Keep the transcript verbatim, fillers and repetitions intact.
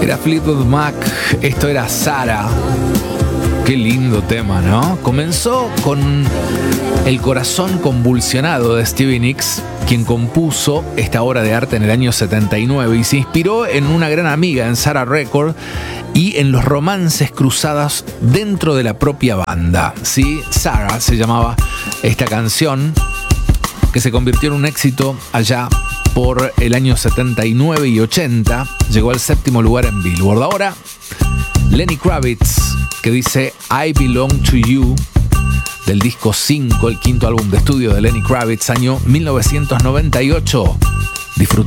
Era Fleetwood Mac, esto era Sarah. Qué lindo tema, ¿no? Comenzó con el corazón convulsionado de Stevie Nicks, quien compuso esta obra de arte en el año setenta y nueve y se inspiró en una gran amiga, en Sarah Record, y en los romances cruzados dentro de la propia banda. Sí, Sarah se llamaba esta canción, que se convirtió en un éxito allá por el año setenta y nueve y ochenta. Llegó al séptimo lugar en Billboard. Ahora, Lenny Kravitz, que dice I Belong to You, del disco cinco, el quinto álbum de estudio de Lenny Kravitz, año mil novecientos noventa y ocho. Disfruta.